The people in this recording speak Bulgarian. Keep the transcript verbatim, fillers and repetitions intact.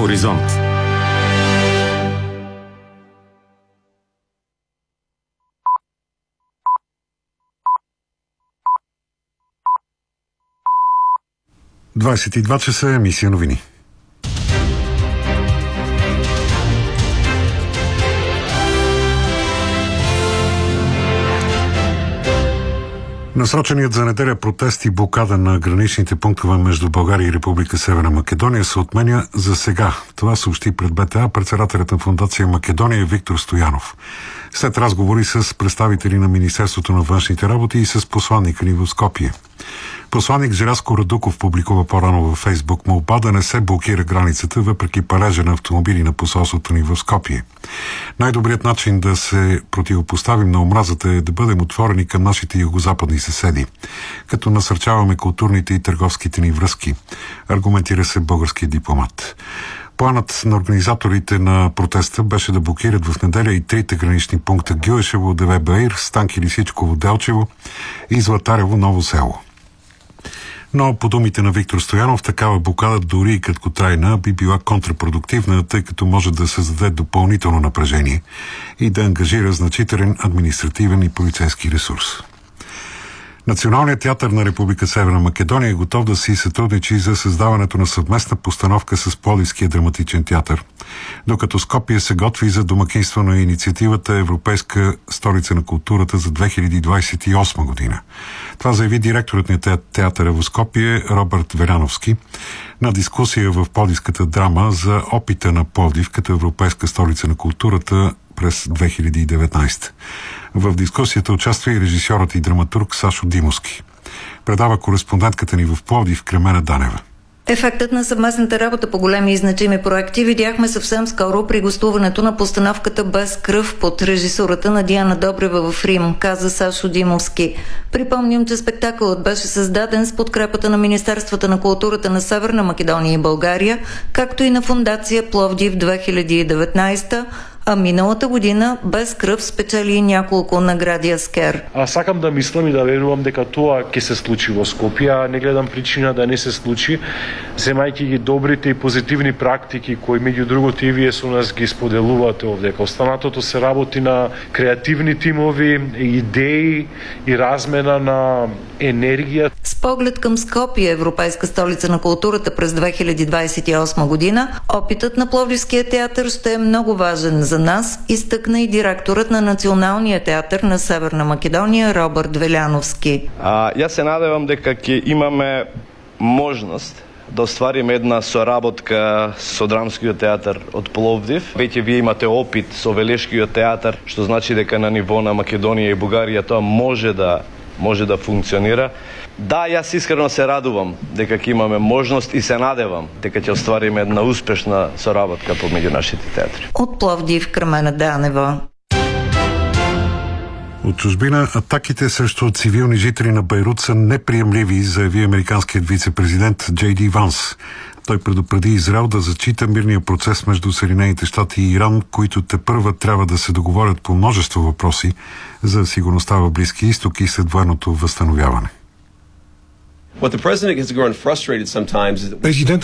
Хоризонт. двадесет и два часа, емисия новини. Насроченият за неделя протест и блокада на граничните пунктове между България и Република Северна Македония се отменя за сега. Това съобщи пред БТА председателят на Фондация Македония Виктор Стоянов. След разговори с представители на Министерството на външните работи и с посланника ни в Скопие. Посланник Желязко Радуков публикува по-рано във Фейсбук молба да не се блокира границата, въпреки палежа на автомобили на посолството ни в Скопие. Най-добрият начин да се противопоставим на омразата е да бъдем отворени към нашите югозападни съседи, като насърчаваме културните и търговските ни връзки, аргументира се българският дипломат. Планът на организаторите на протеста беше да блокират в неделя и трите гранични пункта Гюешево, Деве-Баир, Станки Лисичково, Делчево и Златарево, Ново село. Но по думите на Виктор Стоянов, такава блокада дори и краткотрайна би била контрапродуктивна, тъй като може да създаде допълнително напрежение и да ангажира значителен административен и полицейски ресурс. Националният театър на Република Северна Македония е готов да си сътрудничи за създаването на съвместна постановка с Пловдивския драматичен театър, докато Скопие се готви за домакинство на инициативата Европейска столица на културата за две хиляди двадесет и осма година. Това заяви директорът на театъра в Скопие Робърт Веляновски на дискусия в Пловдивската драма за опита на Пловдив като Европейска столица на културата през две хиляди и деветнадесета. В дискусията участва и режисьорът и драматург Сашо Димовски. Предава кореспондентката ни в Пловдив Кремена Данева. Ефектът на съвместната работа по големи и значими проекти видяхме съвсем скоро при гостуването на постановката Без кръв под режисурата на Диана Добрева в Рим, каза Сашо Димовски. Припомням, че спектакълът беше създаден с подкрепата на Министерствата на културата на Северна Македония и България, както и на фондация Пловдив две хиляди и деветнадесета, а миналата година Без кръв спечели няколко награди Аскер. А сакам да мислам и да верувам дека тоа ќе се случи во Скопје, а не гледам причина да не се случи, земајќи ги добрите и позитивни практики кои меѓу другото и вие со нас ги споделувате овде. Останатото се работи на креативни тимови, идеи и размена на енергија. С поглед към Скопие, Европейска столица на културата през две хиляди двадесет и осма година, опитът на Пловдивския театър ще е много важен за нас, изтъкна и директорът на Националния театър на Северна Македония Робърт Веляновски. А, јас се надевам дека ќе имаме можност да оствариме една соработка со Драмскиот театар од Пловдив. Веќе вие имате опит со Велешкиот театар, што значи дека на ниво на Македонија и Бугарија тоа може да може да функционира. Да, јас искрено се радувам дека ќе имаме можност и се надевам дека ќе оствариме една успешна соработка помеѓу нашите театри. От Пловдив Кремена Данева. От чужбина атаките срещу цивилни жители на Бейрут са неприемливи, заяви американският вице-президент Джей Ди Ванс. Той предупреди Израел да зачита мирния процес между Съединените щати и Иран, които тепърва трябва да се договорят по множество въпроси за сигурността в Близкия изток и след военното възстановяване. Президентът